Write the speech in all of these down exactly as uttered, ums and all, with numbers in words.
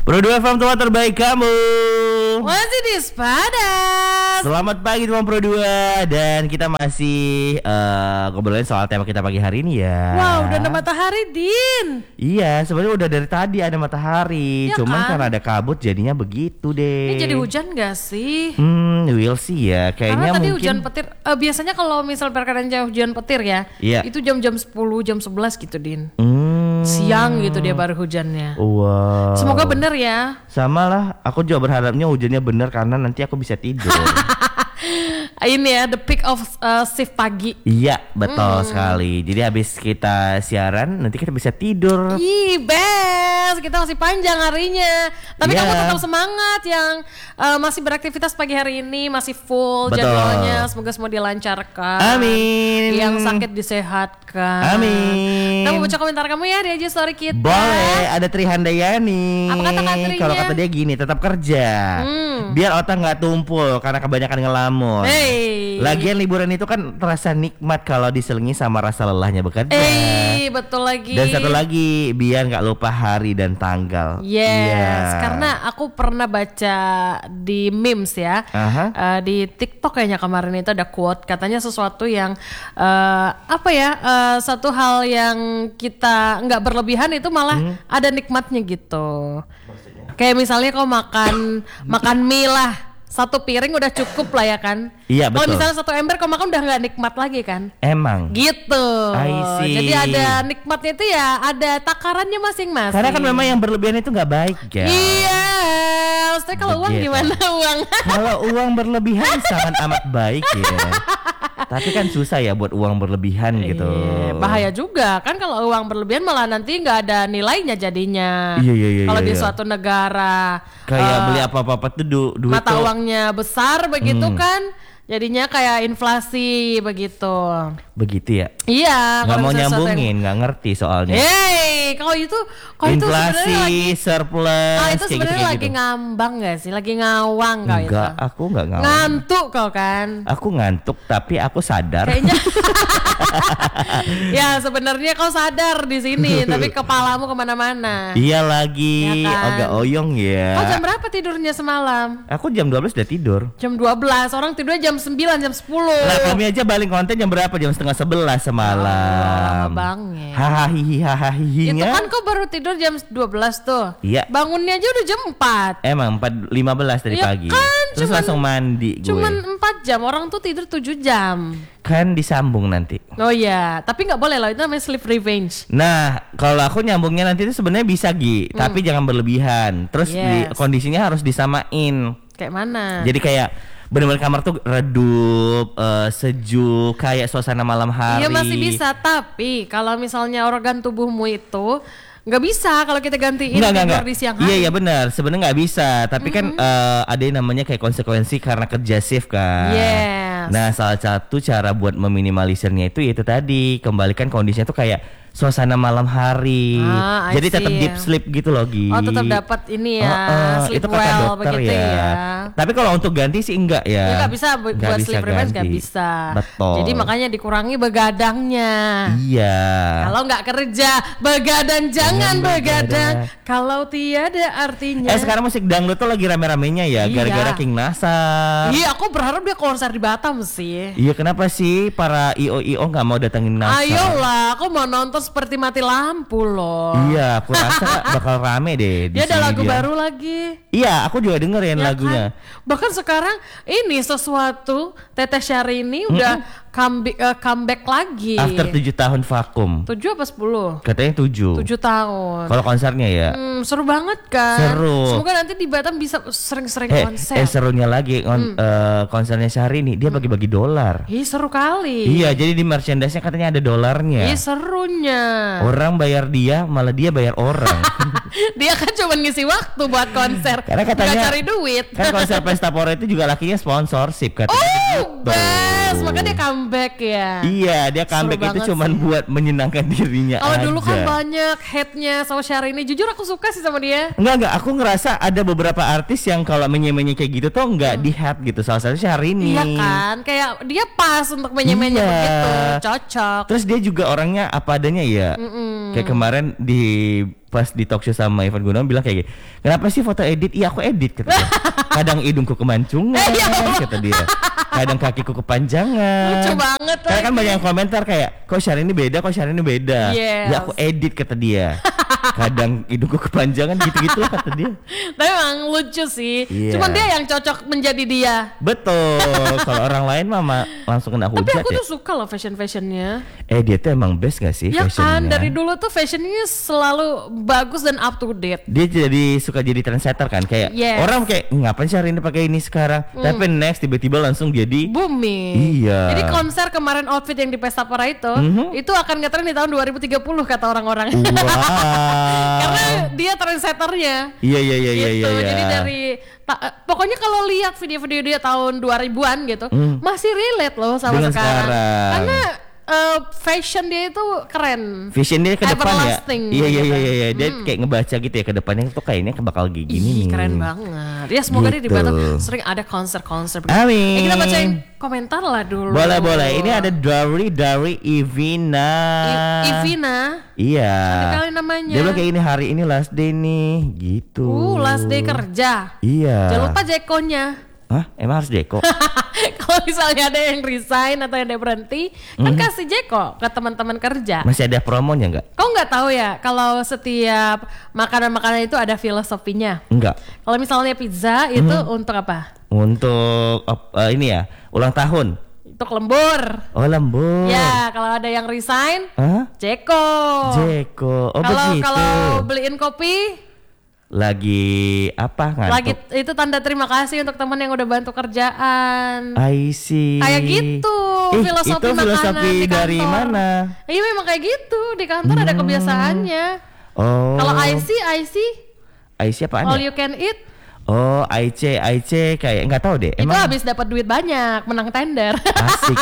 Pro dua F M tempat terbaik kamu. Masih di Sepadan. Selamat pagi teman Pro dua. Dan kita masih uh, ngobrolin soal tema kita pagi hari ini ya. Wow, udah ada matahari, Din. Iya, sebenarnya udah dari tadi ada matahari. Ya Cuman kan? karena ada kabut jadinya begitu deh. Ini jadi hujan gak sih? Hmm, we'll see ya. Kayaknya Karena tadi mungkin hujan petir. eh, Biasanya kalau misal perkiraan hujan petir ya, Iya. itu jam-jam sepuluh, jam sebelas gitu, Din. Hmm. Siang gitu dia baru hujannya. Wow. Semoga bener ya. Sama lah, aku juga berharapnya hujannya bener karena nanti aku bisa tidur. Ini ya, the peak of uh, shift pagi. Iya, betul Hmm. sekali. Jadi habis kita siaran nanti kita bisa tidur. Ih, best. Kita masih panjang harinya. Tapi Iya. kamu tetap semangat yang uh, masih beraktivitas pagi hari ini, masih full Betul. jadwalnya. Semoga semua dilancarkan. Amin. Yang sakit disehatkan. Amin. Kita mau baca komentar kamu ya di I G story kita. Boleh, ada Tri Handayani. Apa kata Kak Trinya? Kalau kata dia gini, tetap kerja. Hmm. Biar otak nggak tumpul karena kebanyakan ngelamun. Hey. Lagian liburan itu kan terasa nikmat kalau diselingi sama rasa lelahnya bekerja. Eh, betul lagi. Dan satu lagi, biar nggak lupa hari dan tanggal. Yes, Iya. karena aku pernah baca di memes ya, Aha. eh, di TikTok kayaknya kemarin itu ada quote, katanya sesuatu yang eh, apa ya, eh, satu hal yang kita nggak berlebihan itu malah Hmm. ada nikmatnya gitu. Kayak misalnya kau makan makan mie lah. Satu piring udah cukup lah ya kan. Iya, Kalau betul. misalnya satu ember kau makan udah nggak nikmat lagi kan. Emang. Gitu. I see. Jadi ada nikmatnya itu ya, ada takarannya masing-masing. Karena kan memang yang berlebihan itu nggak baik ya. Iya. Maksudnya kalau uang Begitu. gimana uang? Kalau uang berlebihan sangat amat baik ya. Tapi kan susah ya buat uang berlebihan gitu. Iya, bahaya juga kan kalau uang berlebihan malah nanti nggak ada nilainya jadinya. Iya, iya, iya, Kalau iya, di iya. suatu negara Kayak eh, beli apa-apa tuh du- duit mata tuh uangnya besar begitu Hmm. kan, jadinya kayak inflasi begitu. begitu ya. Iya. Nggak kalau mau misalnya sesuatu yang- nyambungin, nggak ngerti soalnya. Hey, kalau itu, kalau itu Inflasi, sebenarnya lagi, surplus, ah, itu kayak sebenarnya gitu, kayak lagi gitu. ngambang gak sih? Lagi ngawang kau itu. Enggak, aku nggak ngawang. Ngantuk kau kan? Aku ngantuk tapi aku sadar. Kayaknya ya sebenarnya kau sadar di sini, tapi kepalamu kemana-mana. Iya lagi, Ya kan? agak oyong ya. Kau jam berapa tidurnya semalam? Aku jam dua belas udah tidur. Jam dua belas, orang tidurnya jam sembilan, jam sepuluh. Lah kami aja balik konten jam berapa? Jam setengah sebelas semalam. lama banget. Hahaha hihi hahaha Itu hihinya. kan kau baru tidur jam dua belas tuh. Iya. Bangunnya aja udah jam empat. Emang empat lima belas dari Ya pagi. kan, Terus cuman- langsung mandi gue. Cuman empat jam, orang tuh tidur tujuh jam. Kan disambung nanti. Oh iya, tapi nggak boleh loh, itu namanya sleep revenge. Nah, kalau aku nyambungnya nanti itu sebenarnya bisa Gi, tapi jangan berlebihan. Terus di- Hmm. Yes. kondisinya harus disamain. Kayak mana? Jadi kayak benar-benar kamar tuh redup, eh, sejuk, kayak suasana malam hari. Iya masih bisa, tapi kalau misalnya organ tubuhmu itu nggak bisa kalau kita gantiin Enggak, enggak, tidur enggak. di siang hari. Iya, iya benar. Sebenarnya nggak bisa, tapi kan eh, ada yang namanya kayak konsekuensi karena kerja shift kan. Yes. Nah, salah satu cara buat meminimalisirnya itu yaitu tadi kembalikan kondisinya tuh kayak suasana malam hari. Ah, I Jadi tetap see. deep sleep gitu loh, Gi. Oh tetap dapat ini ya, Oh, oh, sleep itu kata well dokter begitu ya. ya. Tapi kalau untuk ganti sih enggak ya. Ya nggak bisa bu- Nggak buat bisa sleep revenge nggak ganti. bisa. Betul. Jadi makanya dikurangi begadangnya. Iya. Kalau nggak kerja, begadang jangan Jangan begadang. begadang. Kalau tiada artinya. Eh sekarang musik dangdut tuh lagi rame-ramenya ya, Iya. gara-gara King Nasar. Iya, aku berharap dia konser di Batam sih. Iya, kenapa sih para I O I O nggak mau datengin Nasar? Ayolah, aku mau nonton seperti mati lampu loh. Iya, aku rasa bakal rame deh di Dia ada sini lagu dia. baru lagi. Iya, aku juga dengerin Ya lagunya. kan? Bahkan sekarang ini sesuatu Teteh Syahrini udah comeback, eh, comeback lagi. After tujuh tahun vakum. Tujuh apa sepuluh? Katanya tujuh. Tujuh tahun. Kalau konsernya ya. Hmm, seru banget kan. Seru. Semoga nanti di Batam bisa sering-sering Eh, konser. eh serunya lagi kon- eh, konsernya Syahrini dia bagi-bagi dolar. Ih seru kali. Iya, jadi di merchandise-nya katanya ada dolarnya. Ih serunya. Orang bayar dia, malah dia bayar orang. Dia kan cuma ngisi waktu buat konser. Karena katanya Nggak cari duit. Kan konser Pesta Pora itu juga lakinya sponsorship katanya. Oh, begitu. best. Makanya dia comeback ya. Iya, dia comeback itu banget cuman sih. buat menyenangkan dirinya Kalau aja. dulu kan banyak hate-nya sama Syahrini. Jujur aku suka sih sama dia. Enggak enggak, aku ngerasa ada beberapa artis yang kalau menye-menye kayak gitu tuh enggak di hate gitu. Salah satunya Syahrini. Iya kan? Kayak dia pas untuk menye-menye Iya. begitu. Cocok. Terus dia juga orangnya apa adanya ya. Kayak kemarin di pas di talk show sama Ivan Gunawan bilang kayak gini, kenapa sih foto edit? Iya aku edit kata dia. Kadang hidungku kemancungan kata dia, kadang kakiku kepanjangan. Lucu banget. Karena kan banyak yang komentar kayak, kok Syahrini beda, kok Syahrini beda. Yes. Ya aku edit kata dia. Kadang hidungku kepanjangan gitu-gitu lah kata dia. Tapi emang lucu sih. Iya. Cuman dia yang cocok menjadi dia. Betul. Kalau orang lain mama langsung kena hujat. Tapi aku ya. tuh suka loh fashion-fashionnya. Eh dia tuh emang best gak sih Ya fashionnya? kan, dari dulu tuh fashionnya selalu bagus dan up to date. Dia jadi suka jadi trendsetter kan, kayak Yes. orang kayak ngapain sih hari ini pakai ini sekarang, mm. tapi next tiba-tiba langsung jadi booming. Iya. Jadi konser kemarin outfit yang di Pesta Pora itu, Mm-hmm. itu akan ngetren di tahun dua ribu tiga puluh kata orang-orang. Wow. Karena dia trendsetternya. Iya iya iya iya Gitu. iya. Jadi dari ta- pokoknya kalau lihat video-video dia tahun dua ribuan gitu, Mm. masih relate loh sama Dengan sekarang. sekarang. Karena uh, fashion dia itu keren. Vision dia ke depan ya. Everlasting Iya iya gitu. iya iya. Dia kayak ngebaca gitu ya ke depannya tuh kayaknya bakal kayak gini Ih, nih. keren banget. Ya semoga dia di Gitu. Batam sering ada konser-konser. begitu. Amin. Eh, kita bacain komentar lah dulu. Boleh boleh. Ini ada dari dari Ivina. I- Ivina. Iya. Cantik kali namanya. Dia bilang kayak ini hari ini last day nih, gitu. Uh, last day kerja. Iya. Jangan lupa Jekonya. Hah? Emang harus deko? Kalau misalnya ada yang resign atau yang ada yang berhenti, kan kasih Jeko ke teman-teman kerja. Masih ada promonya nggak? Kau nggak tahu ya kalau setiap makanan-makanan itu ada filosofinya. Enggak. Kalau misalnya pizza itu untuk apa? Untuk op- eh, ini ya, ulang tahun. Untuk lembur. Oh lembur. Ya, kalau ada yang resign, Hah? Jeko. Jeko. Oh Kalau begitu. kalau beliin kopi, Lagi apa ngantuk? lagi itu tanda terima kasih untuk teman yang udah bantu kerjaan. I see. Kayak gitu, Eh, filosofi itu makanan filosofi di dari kantor. mana? Iya memang kayak gitu, di kantor ada kebiasaannya. Oh. Kalau I C, I C, I C apaan all ya? you can eat, Oh, I C, I C kayak nggak tahu deh. itu Emang habis dapat duit banyak, menang tender. asik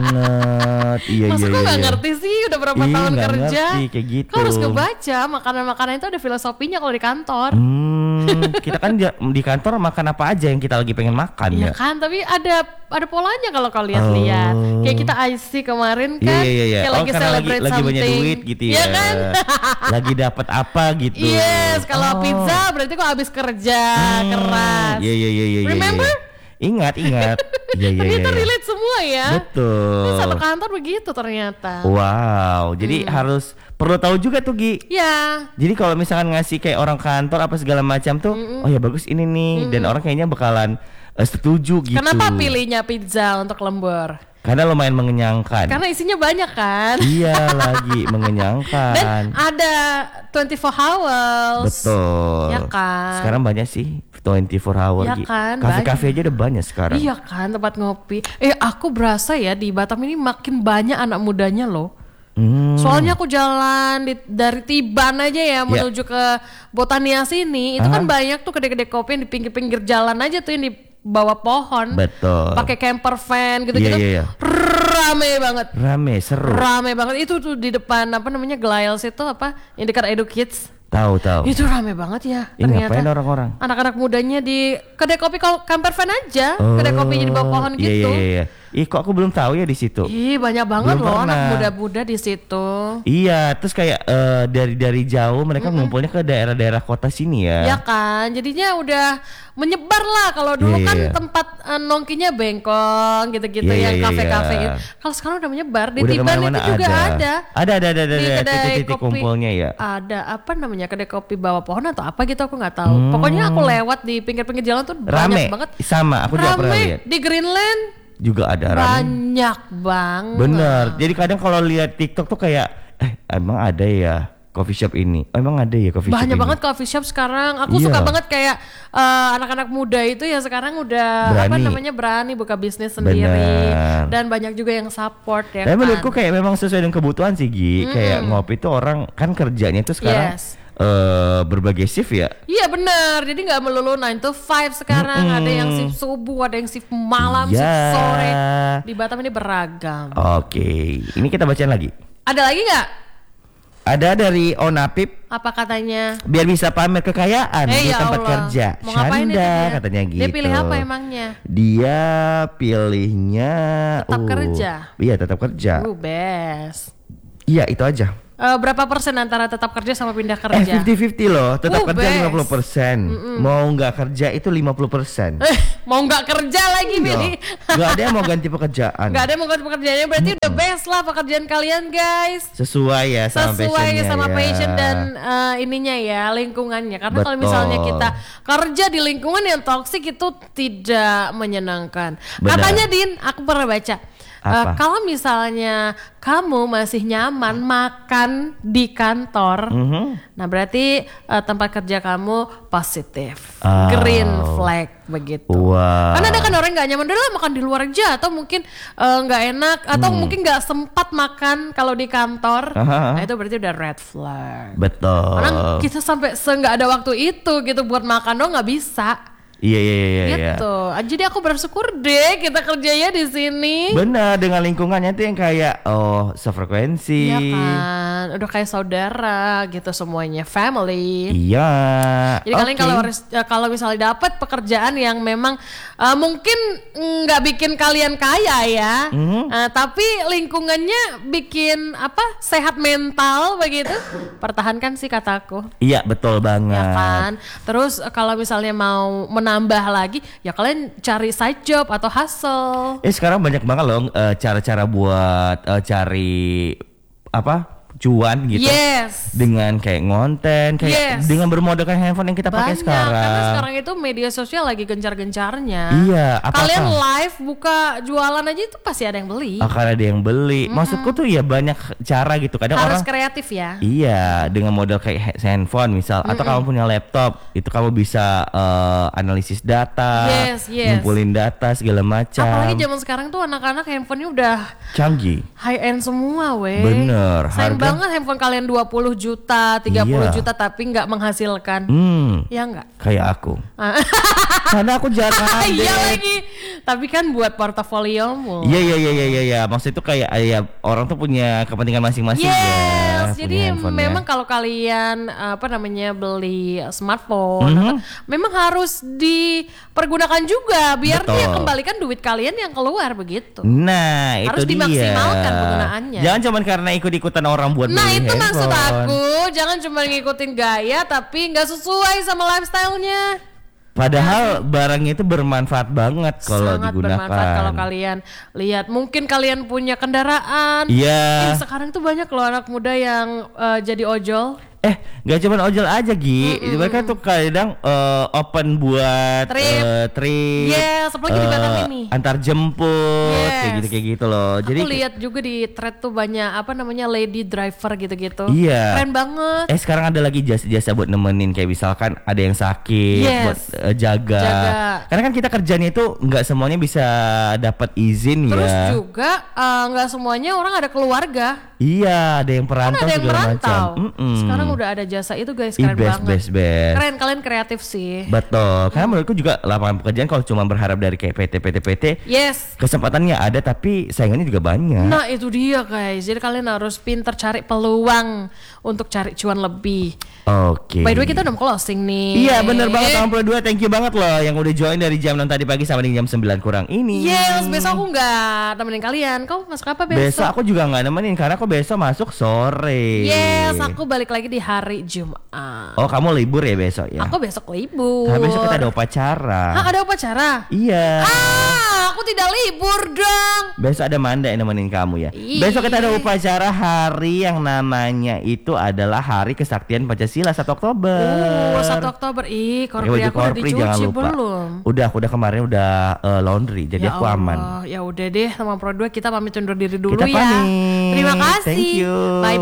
banget. Iya Masa iya kok iya. nggak iya. ngerti sih, udah berapa Ih, tahun nggak kerja? ngerti, kayak gitu. Kau harus kebaca, makanan-makanan itu ada filosofinya kalau di kantor. Hmm, kita kan di, di kantor makan apa aja yang kita lagi pengen makan Iya ya. kan, tapi ada ada polanya kalau kau lihat-lihat. Oh. Kayak kita I C kemarin Iya kan, iya iya. kayak Oh lagi karena lagi celebrate lagi banyak something. duit gitu ya. Iya kan? Lagi dapat apa gitu. Yes, kalau Oh. pizza berarti kok habis kerja keras. Iya iya iya iya. iya, Remember? iya. Ingat ingat. Iya iya iya. Ternyata iya. relate semua ya. Betul. Ini satu kantor begitu ternyata. Wow, jadi harus perlu tahu juga tuh Gi. Ya, Jadi kalau misalkan ngasih kayak orang kantor apa segala macam tuh, oh ya bagus ini nih, dan orang kayaknya bakalan eh, setuju gitu. kenapa pilihnya pizza untuk lembur? Karena lumayan mengenyangkan. Karena isinya banyak kan. Iya lagi Dan mengenyangkan. ada twenty-four hours. Betul. Ya kan? Sekarang banyak sih twenty-four hour. Ya Gi. kan, Kafe-kafe aja udah banyak sekarang. Iya kan, tempat ngopi. Eh, aku berasa ya di Batam ini makin banyak anak mudanya loh. Hmm. Soalnya aku jalan di, dari Tiban aja ya menuju ke Botania sini, itu kan banyak tuh kedai-kedai kopi yang di pinggir-pinggir jalan aja tuh yang di bawah pohon. Betul. Pakai camper van gitu-gitu. Iya, iya, iya. Rame banget. Rame, seru. Rame banget itu tuh di depan apa namanya Giles itu apa yang dekat Edu Kids. Tahu tahu. Itu rame banget ya Ini ternyata. ngapain orang-orang? Anak-anak mudanya di kedai kopi kalau camper van aja, kedai kopinya di bawah pohon iya, gitu. Iya, iya, iya. Ih, kok aku belum tahu ya di situ. Ih, banyak banget Belum loh anak pernah. muda-muda di situ. Iya, terus kayak eh, dari dari jauh mereka ngumpulnya ke daerah-daerah kota sini ya. Ya kan, jadinya udah menyebar lah. Kalau dulu Iya, kan iya. tempat eh, nongkinya bengkong gitu-gitu Iya, yang iya, kafe-kafe iya. itu. Kalau sekarang udah menyebar di Udah Tiban itu kemana-mana juga ada. Ada ada ada ada, Di ada kedai titik-titik kopi kumpulnya ya. ada apa namanya kedai kopi bawah pohon atau apa gitu aku nggak tahu. Pokoknya aku lewat di pinggir-pinggir jalan tuh Rame. banyak banget. Sama, aku juga pernah Rame lihat. di Greenland Juga ada rame. banyak banget. Bener. Jadi kadang kalau lihat TikTok tuh kayak eh emang ada ya coffee shop ini. Oh, emang ada ya coffee shop Banyak ini. banget coffee shop sekarang. Aku Iya. suka banget kayak eh, anak-anak muda itu ya sekarang udah apa Berani. namanya berani buka bisnis sendiri. Bener. Dan banyak juga yang support ya Tapi kan. menurutku kayak memang sesuai dengan kebutuhan sih Gi. Kayak ngopi tuh orang kan kerjanya tuh sekarang Yes. eh, berbagai shift ya. Iya benar. Jadi nggak melulu nine to five sekarang. Ada yang shift subuh, ada yang shift malam, Iya. shift sore. Di Batam ini beragam. Oke, ini kita bacain lagi. Ada lagi nggak? Ada dari Onapip, Apa katanya? biar bisa pamer kekayaan Eh, di ya tempat Allah. kerja. Mau ngapain itu Shanda dia? katanya gitu. Dia pilih apa emangnya? Dia pilihnya Tetap uh, kerja. Iya, tetap kerja. Uh, best. Iya, itu aja. Uh, berapa persen antara tetap kerja sama pindah Eh kerja? fifty fifty loh, tetap Uh, kerja best. lima puluh persen, mau nggak kerja itu lima puluh persen. Eh, mau nggak kerja lagi Billy? Nggak ada yang mau ganti pekerjaan. Nggak ada yang mau ganti pekerjaannya, berarti udah best lah pekerjaan kalian guys. Sesuai ya sama Sesuai passionnya sama ya. passion dan uh, ininya ya, lingkungannya. Karena kalau Betul. misalnya kita kerja di lingkungan yang toksik itu tidak menyenangkan. Benar. Katanya Din, aku pernah baca. Uh, Apa? kalau misalnya kamu masih nyaman makan di kantor, Mhm. nah berarti uh, tempat kerja kamu positif, Oh. green flag begitu. Wah. Karena ada kan orang nggak nyaman, udah lah makan di luar aja, atau mungkin eh, nggak enak, atau Hmm. mungkin nggak sempat makan kalau di kantor. Aha. Nah itu berarti udah red flag. Betul. Karena kita sampai se nggak ada waktu itu gitu buat makan dong, nggak bisa. Iya iya iya iya. Gitu. Ah, Jadi aku bersyukur deh kita kerjanya di sini. Benar, dengan lingkungannya tuh yang kayak oh sefrekuensi. Iya kan, udah kayak saudara gitu semuanya, family. Iya. Jadi kalian Oke. kalau harus- eh, kalau misalnya dapat pekerjaan yang memang eh, mungkin nggak bikin kalian kaya ya, Mhm. eh, tapi lingkungannya bikin apa sehat mental begitu, pertahankan sih kataku. Iya betul banget. Ya kan. Terus eh, kalau misalnya mau menambah lagi, ya kalian cari side job atau hustle. Eh sekarang banyak banget loh eh, cara-cara buat eh, cari apa cuan gitu. Yes. Dengan kayak ngonten, kayak Yes. dengan bermodalkan handphone yang kita pakai Banyak, sekarang. karena sekarang itu media sosial lagi gencar-gencarnya. Iya, apa-apa. Kalian live buka jualan aja itu pasti ada yang beli. Akan ada yang beli. Maksudku tuh ya banyak cara gitu. Kadang Harus orang kreatif ya. iya dengan modal kayak ha- handphone misal, atau kamu punya laptop, itu kamu bisa eh, analisis data, Yes, yes. ngumpulin data segala macam. Apalagi zaman sekarang tuh anak-anak handphonenya udah Canggih. high end semua weh. Bener, Sayang harga- banget handphone kalian dua puluh juta, tiga puluh Iya. juta tapi nggak menghasilkan. Hmm, Ya nggak? kayak aku. Karena aku jarang update. Iya lagi. Tapi kan buat portofoliomu. Iya iya iya iya iya iya. Maksud itu kayak ya orang tuh punya kepentingan masing-masing ya. Yes, punya jadi handphonenya. memang kalau kalian apa namanya beli smartphone, Mhm. atau- memang harus dipergunakan juga biar Betul. dia kembalikan duit kalian yang keluar begitu. Nah, Harus itu dia. dimaksimalkan penggunaannya. Jangan cuma karena ikut-ikutan orang buat Nah beli itu maksud handphone. aku, jangan cuma ngikutin gaya tapi nggak sesuai sama lifestyle-nya. Padahal barangnya itu bermanfaat banget kalau Sangat digunakan. bermanfaat kalau kalian lihat. Mungkin kalian punya kendaraan. Iya. Eh, sekarang tuh banyak loh anak muda yang eh, jadi ojol. Eh, gak cuma ojol aja Gi. Mereka tuh kadang eh, open buat Trip. eh, trip. Yes, apalagi di eh, Batam ini. Antar jemput, kayak Yes. gitu kayak gitu loh. Jadi Aku lihat juga di thread tuh banyak apa namanya lady driver gitu-gitu. Iya. Keren banget. Eh sekarang ada lagi jasa-jasa buat nemenin, kayak misalkan ada yang sakit Yes. buat eh, jaga. Jaga. Karena kan kita kerjanya itu nggak semuanya bisa dapat izin Terus ya. juga eh, nggak semuanya orang ada keluarga. Iya, ada yang Kan perantau ada yang segala merantau. macam. Mm-mm. Sekarang udah ada jasa itu guys, Ih, keren best, banget. best, best. Keren, kalian kreatif sih. Betul. Karena menurutku juga lapangan pekerjaan kalau cuma berharap dari kayak P T P T P T, Yes. kesempatannya ada tapi saingannya juga banyak. Nah itu dia guys, jadi kalian harus pinter cari peluang untuk cari cuan lebih. Oke. By the way kita udah mau closing nih. Iya bener banget delapan puluh dua. Thank you banget loh yang udah join dari jam enam tadi pagi sampai dengan jam sembilan kurang ini. Yes, besok aku nggak temenin kalian. Kau masuk apa besok? Besok aku juga nggak nemenin karena aku besok masuk sore. Yes, aku balik lagi di hari Jumat. Oh kamu libur ya besok ya? Aku besok libur. Nah, besok kita ada upacara. Hah, ada upacara? Iya. Ah, aku tidak libur dong. Besok ada Manda yang nemenin kamu ya. Ih. Besok kita ada upacara hari yang namanya itu adalah Hari Kesaktian Pancasila satu Oktober. Oh, satu Oktober. Ih, Pakai korpri baju aku udah korpri, jangan dicuci lupa. belum? Udah, aku udah kemarin udah eh, laundry, jadi Ya aku aman. Allah, ya udah deh sama Pro dua kita pamit undur diri dulu Kita ya. pamit. Terima kasih. Thank you. Bye.